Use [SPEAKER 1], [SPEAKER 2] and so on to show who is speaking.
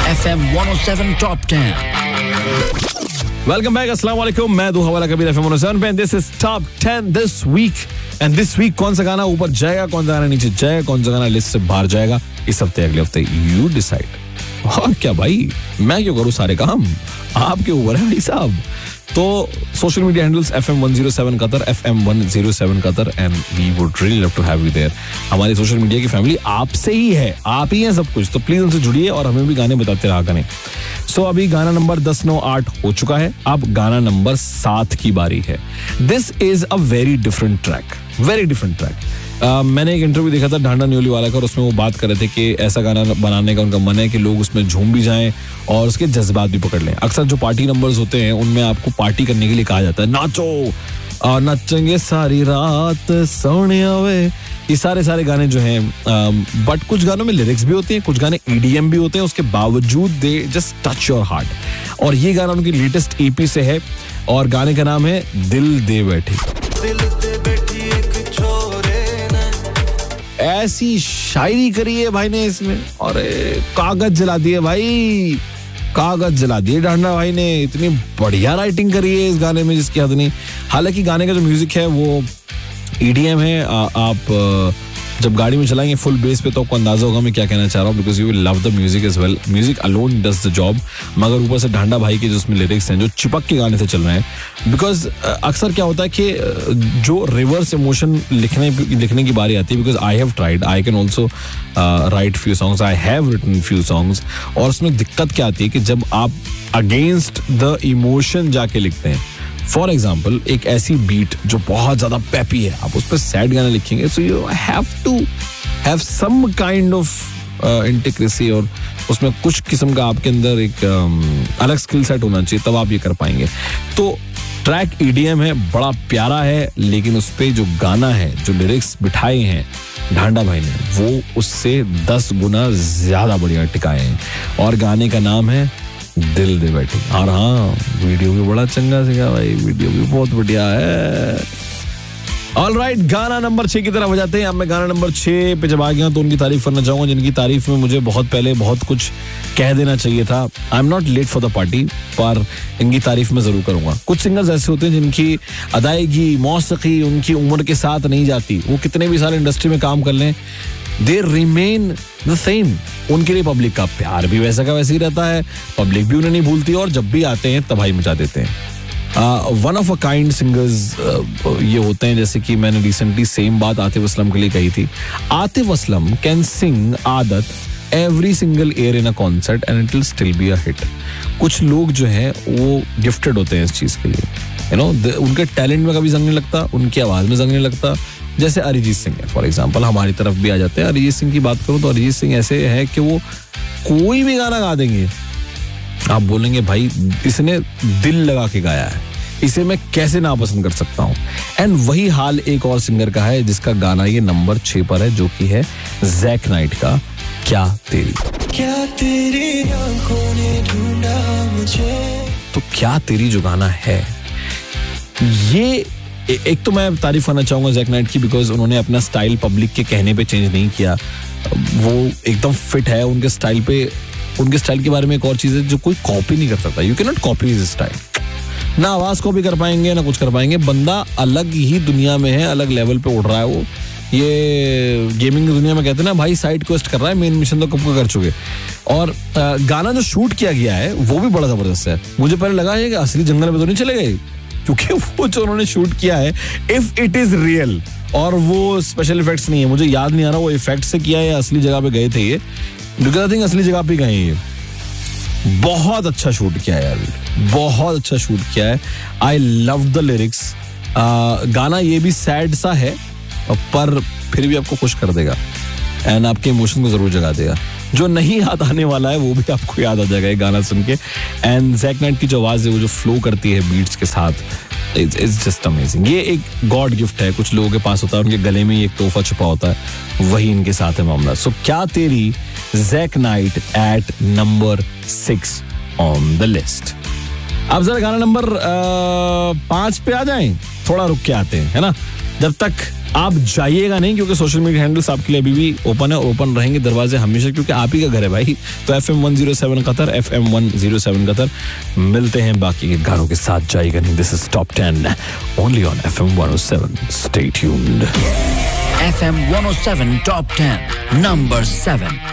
[SPEAKER 1] FM 107 Top 10.
[SPEAKER 2] Welcome back. अस्सलाम वालेकुम. मैं दो हवाला कबीर FM 107 पे. This is Top 10 this week. And this week कौन सा गाना ऊपर जाएगा, कौन सा गाना नीचे जाएगा, कौन सा गाना लिस्ट से बाहर जाएगा, इस हफ्ते अगले हफ्ते you decide. और क्या भाई, मैं क्यों करूँ सारे काम, आपके ऊपर है भाई साहब. तो social media handles FM 107 Qatar, FM 107 Qatar, and we would really love to have you there. हमारी सोशल मीडिया की फैमिली आपसे ही है, आप ही हैं सब कुछ, तो प्लीज उनसे जुड़िए और हमें भी गाने बताते रहा करें. सो अभी गाना नंबर 10, 9, 8 हो चुका है. अब गाना नंबर 7 की बारी है. This is a very different track, very different track. मैंने एक इंटरव्यू देखा था ढांडा न्योली वाला का, और उसमें वो बात कर रहे थे कि ऐसा गाना बनाने का उनका मन है कि लोग उसमें झूम भी जाएं और उसके जज्बात भी पकड़ लें. अक्सर जो पार्टी नंबर्स होते हैं उनमें आपको पार्टी करने के लिए कहा जाता है, नाचो नचेंगे सारी रात सोने आवे, ये सारे गाने जो हैं. बट कुछ गानों में लिरिक्स भी होते हैं, कुछ गाने EDM भी होते हैं, उसके बावजूद they just touch your heart. और ये गाना उनकी लेटेस्ट EP से है और गाने का नाम है दिल दे बैठी. दिल दे बैठी एक छोरे ने, ऐसी शायरी करी है भाई ने इसमें, और कागज जला दिए भाई, कागज जला दिए ढांडा भाई ने. इतनी बढ़िया राइटिंग करी है इस गाने में जिसकी हद नहीं. हालांकि गाने का जो म्यूजिक है वो EDM है. आप जब गाड़ी में चलाएंगे फुल बेस पे तो आपको अंदाजा होगा मैं क्या कहना चाह रहा हूँ, because you will love the music as well. Music alone does the job. मगर ऊपर से ढांडा भाई के जिसमें लिरिक्स हैं जो चिपक के गाने से चल रहे हैं. बिकॉज अक्सर क्या होता है कि जो रिवर्स इमोशन लिखने की बारी आती है, because I have tried, I can also right few songs, I have written few songs. और उसमें दिक्कत क्या आती है कि जब आप अगेंस्ट द इमोशन जाके लिखते हैं. फॉर एग्जाम्पल एक ऐसी बीट जो बहुत ज्यादा पेपी है, आप उस पर सैड गाना लिखेंगे, so you have to have some kind of इंटीग्रेसी, और उसमें कुछ किस्म का आपके अंदर एक अलग स्किल सेट होना चाहिए, तब आप ये कर पाएंगे. तो ट्रैक EDM है, बड़ा प्यारा है, लेकिन उस पे जो गाना है, जो लिरिक्स बिठाए हैं ढांडा भाई ने, वो उससे 10 गुना ज्यादा बढ़िया टिकाए हैं. और गाने का नाम है दिल दे बैठी. और हाँ, वीडियो भी बड़ा चंगा सीखा भाई, वीडियो भी बहुत बढ़िया है. ऑलराइट, गाना नंबर 6 की तरफ हो जाते हैं. अब मैं गाना नंबर 6 पे जब आ गया तो उनकी तारीफ करना चाहूंगा जिनकी तारीफ में मुझे बहुत पहले बहुत कुछ कह देना चाहिए था. I am not let for the party, पर इनकी तारीफ में जरूर करूंगा. कुछ सिंगर्स ऐसे होते हैं जिनकी अदायगी, मौसीकी उनकी उम्र के साथ नहीं जाती. वो कितने भी साल इंडस्ट्री में काम कर लें, दे रिमेन द सेम. उनके लिए पब्लिक का प्यार भी वैसा का वैसे ही रहता है, पब्लिक भी उन्हें नहीं भूलती, और जब भी आते हैं तबाही मचा देते हैं. One of a kind singers ये होते हैं. जैसे कि मैंने रिसेंटली सेम बात आतिफ असलम के लिए कही थी. आतिफ असलम कैन सिंग आदत every single air in a concert and it will still be a hit. कुछ लोग जो हैं वो गिफ्टेड होते हैं इस चीज के लिए, यू नो. उनके टैलेंट में कभी जंग नहीं लगता, उनकी आवाज में जंग नहीं लगता. जैसे अरिजीत सिंह है फॉर एग्जाम्पल, हमारी तरफ भी आ जाते हैं. अरिजीत सिंह की बात करूं तो अरिजीत सिंह ऐसे है कि वो कोई भी गाना गा देंगे, आप बोलेंगे भाई इसने दिल लगा के गाया है, इसे मैं कैसे नापसंद कर सकता हूं. एंड वही हाल एक और सिंगर का है जिसका गाना ये नंबर 6 पर है, जो कि है जैक नाइट का क्या तेरी. क्या तेरी आंखों ने ढूंढा मुझे. तो क्या तेरी जो गाना है, ये एक तो मैं तारीफ करना चाहूंगा जैक नाइट की, बिकॉज उन्होंने अपना स्टाइल पब्लिक के कहने पे चेंज नहीं किया. वो एकदम फिट है उनके स्टाइल पे. उनके स्टाइल के बारे में एक और चीज है जो कोई कॉपी नहीं कर सकता. You can not copy his style. ना आवाज कॉपी कर पाएंगे ना कुछ कर पाएंगे. बंदा अलग ही दुनिया में है, अलग लेवल पे उड़ रहा है वो. ये गेमिंग की दुनिया में कहते हैं ना भाई, साइड क्वेस्ट कर रहा है, मेन मिशन तो कब का कर चुके. और गाना जो शूट किया गया है वो भी बड़ा जबरदस्त है. मुझे पहले लगा है कि असली जंगल में तो नहीं चले गए, क्योंकि वो जो उन्होंने शूट किया है, इफ इट इज रियल, और वो स्पेशल इफेक्ट्स नहीं है, मुझे याद नहीं आ रहा वो इफेक्ट से किया है या असली जगह पे गए थे ये. बिकॉज आई थिंक असली जगह पे गए हैं. ये बहुत अच्छा शूट किया है यार, बहुत अच्छा शूट किया है. I love the lyrics. गाना ये भी सैड सा है पर फिर भी आपको खुश कर देगा एंड आपके इमोशन को जरूर जगा देगा. जो नहीं याद आने वाला है वो भी आपको याद आ जाएगा ये गाना सुन के. एंड जैक नाइट की जो आवाज है वो जो फ्लो करती है बीट्स के साथ, इट्स जस्ट अमेजिंग. ये एक गॉड गिफ्ट है, कुछ लोगों के पास होता है, उनके गले में एक तोहफा छुपा होता है, वही इनके साथ है मामला. सो क्या तेरी, Jack Knight eight number 6 on the list. अब जरा गाना नंबर 5 पे आ जाएं, थोड़ा रुक के आते हैं, है ना. जब तक आप जाइएगा नहीं, क्योंकि सोशल मीडिया हैंडल्स आपके लिए अभी भी ओपन है, ओपन रहेंगे दरवाजे हमेशा, क्योंकि आप ही का घर है भाई। तो FM 107 कतर, FM 107 कतर, मिलते हैं बाकी के गानों के साथ। जाइएगा नहीं। This is top 10 only on FM 107। Stay tuned.
[SPEAKER 1] FM 107 Top 10, number 7.